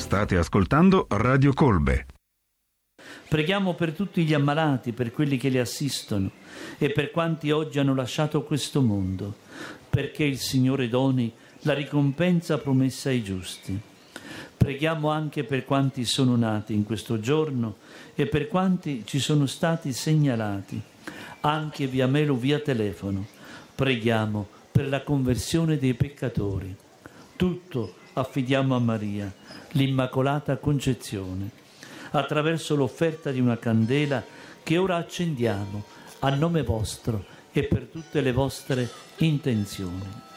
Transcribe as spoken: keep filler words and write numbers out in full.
State ascoltando Radio Colbe. Preghiamo per tutti gli ammalati, per quelli che li assistono e per quanti oggi hanno lasciato questo mondo, perché il Signore doni la ricompensa promessa ai giusti. Preghiamo anche per quanti sono nati in questo giorno e per quanti ci sono stati segnalati, anche via mail o via telefono. Preghiamo per la conversione dei peccatori. Tutto affidiamo a Maria, l'Immacolata Concezione, attraverso l'offerta di una candela che ora accendiamo a nome vostro e per tutte le vostre intenzioni.